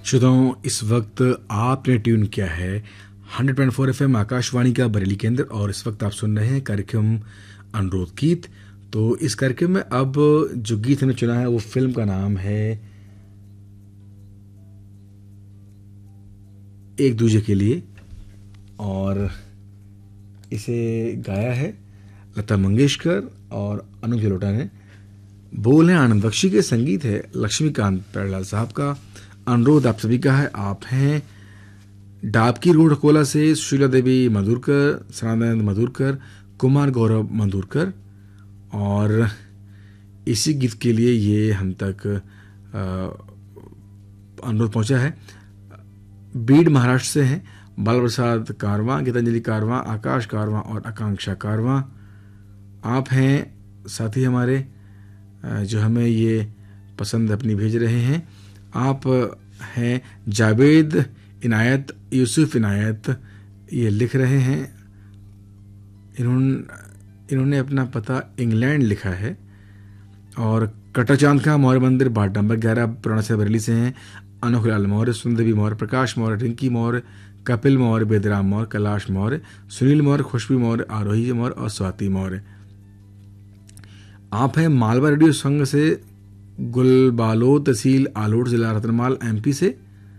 श्रोताओं, इस वक्त आपने ट्यून किया है 100.4 FM आकाशवाणी का बरेली केंद्र और इस वक्त आप सुन रहे हैं कार्यक्रम अनुरोध गीत। तो इस कार्यक्रम में अब जो गीत हमने चुना है वो फिल्म का नाम है एक दूजे के लिए और इसे गाया है लता मंगेशकर और अनूप जलोटा ने। बोल है आनंद बख्शी के, संगीत है लक्ष्मीकांत प्यारेलाल साहब का। अनुरोध आप सभी का है। आप हैं डाबकी रोड अकोला से सुशीला देवी मधुरकर, सनातन मधुरकर, कुमार गौरव मधुरकर और इसी गीत के लिए ये हम तक अनुरोध पहुंचा है। बीड महाराष्ट्र से हैं बाल प्रसाद कारवां, गीतांजलि कारवां, आकाश कारवां और आकांक्षा कारवां। आप हैं साथी हमारे जो हमें ये पसंद अपनी भेज रहे हैं। आप हैं जावेद इनायत, यूसुफ इनायत, ये लिख रहे हैं। इन्होंने अपना पता इंग्लैंड लिखा है और कटाचांद का मौर्य मंदिर बाट नंबर 11 पुराना से बरेली से हैं। अनोखलाल मौर्य, सुंदरदेवी मौर्य, प्रकाश मौर्य, रिंकी मौर्य, कपिल मौर्य, बेदराम मौर्य, कैलाश मौर्य, सुनील मौर्य, खुशबू मौर्य, आरोही मौर्य और स्वाति मौर्य। आप हैं मालवा रेडियो संघ से गुलबालो तहसील आलोट जिला रतनमाल MP से।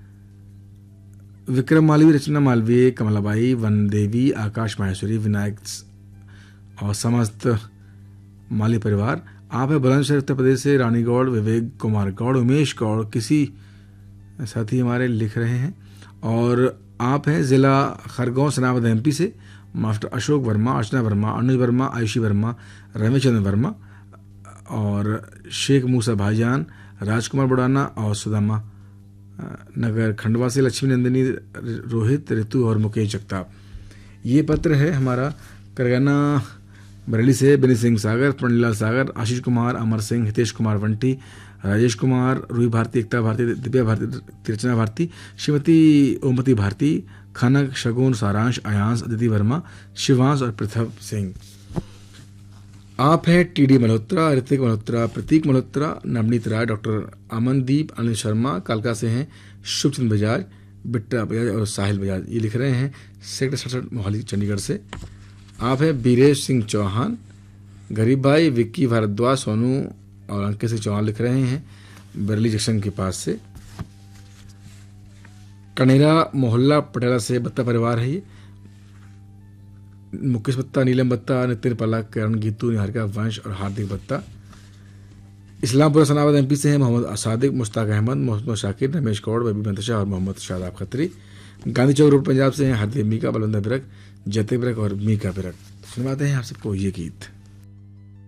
विक्रम मालवीय, रचना मालवीय, कमलाबाई, वन देवी, आकाश माहेश्वरी, विनायक और समस्त माली परिवार। आप है बुलंदशहर उत्तर प्रदेश से रानी गौड़, विवेक कुमार गौड़, उमेश गौड़, किसी साथी हमारे लिख रहे हैं। और आप हैं जिला खरगोन सनावद MP से मास्टर अशोक वर्मा, अर्चना वर्मा, अनुज वर्मा, आयुषी वर्मा, रविचंद्र वर्मा और शेख मूसा भाईजान, राजकुमार बुड़ाना और सुदामा नगर खंडवा से लक्ष्मी नंदिनी, रोहित, ऋतु और मुकेश जगताप। ये पत्र है हमारा करगना बरेली से बिनी सिंह सागर, पंडीलाल सागर, आशीष कुमार, अमर सिंह, हितेश कुमार वंटी, राजेश कुमार, रूही भारती, एकता भारती, दिव्या भारती, तिरचना भारती, श्रीमती ओमती भारती, खनक, शगुन, सारांश, अयांश, अदिति वर्मा, शिवांश और पृथव सिंह। आप हैं TD मल्होत्रा, ऋतिक मल्होत्रा, प्रतीक मल्होत्रा, नवनीत राय, डॉक्टर अमनदीप, अनिल शर्मा। कालका से हैं शुभचंद बजाज, बिट्टा बजाज और साहिल बजाज। ये लिख रहे हैं सेक्टर 67 मोहाली चंडीगढ़ से। आप हैं बीरेश सिंह चौहान, गरीब भाई, विक्की भारद्वाज, सोनू और अंकित सिंह चौहान लिख रहे हैं बरेली जंक्शन के पास से। कनेरा मोहल्ला पटेला से बत्ता परिवार है ये। मुकेश बत्ता, नीलम बत्ता, नितिन पलक, करण गीतू, निहारिका वंश और हार्दिक बत्ता। इस्लामपुर सनावद MP से हैं मोहम्मद सादिक, मुश्ताक अहमद, मोहम्मद शाकिर, रमेश कौड़, बेबी मंतशा और मोहम्मद शादाब खत्री। गांधी चौक रोड पंजाब से हैं हरदीप मीका, बलवंदर बिरक, जते बिरक और मीका बिरक। सुनवाते हैं आप सबको ये गीत।